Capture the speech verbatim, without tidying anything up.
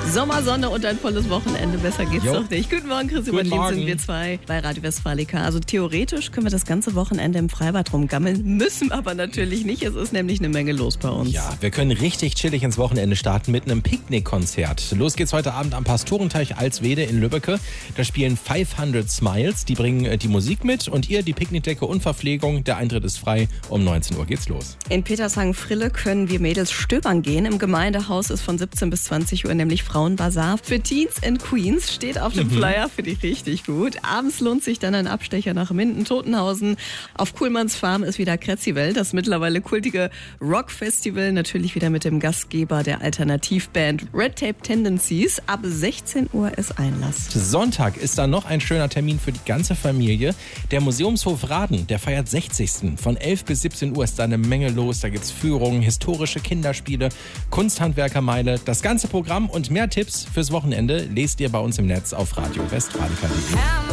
Sommersonne und ein volles Wochenende. Besser geht's Jo. doch nicht. Guten Morgen, Chris Guten Überlin, sind Morgen. wir zwei bei Radio Westfalica. Also theoretisch können wir das ganze Wochenende im Freibad rumgammeln, müssen aber natürlich nicht. Es ist nämlich eine Menge los bei uns. Ja, wir können richtig chillig ins Wochenende starten mit einem Picknickkonzert. Los geht's heute Abend am Pastorenteich Alswede in Lübbecke. Da spielen fünfhundert Smiles. Die bringen äh, die Musik mit und ihr die Picknickdecke und Verpflegung. Der Eintritt ist frei. Um neunzehn Uhr geht's los. In Petershagen-Frille können wir Mädels stöbern gehen. Im Gemeindehaus ist von siebzehn bis zwanzig Uhr nämlich Frauenbazar für Teens and Queens. Steht auf dem Flyer, finde ich richtig gut. Abends lohnt sich dann ein Abstecher nach Minden-Totenhausen. Auf Kuhlmanns Farm ist wieder Kretziwell, das mittlerweile kultige Rockfestival. Natürlich wieder mit dem Gastgeber der Alternativband Red Tape Tendencies. Ab sechzehn Uhr ist Einlass. Sonntag ist da noch ein schöner Termin für die ganze Familie. Der Museumshof Raden, der feiert sechzigsten Von elf bis siebzehn Uhr ist da eine Menge los. Da gibt's Führungen, historische Kinderspiele, Kunsthandwerkermeile. Das ganze Programm und mehr Tipps fürs Wochenende lest ihr bei uns im Netz auf radio westfalica punkt de.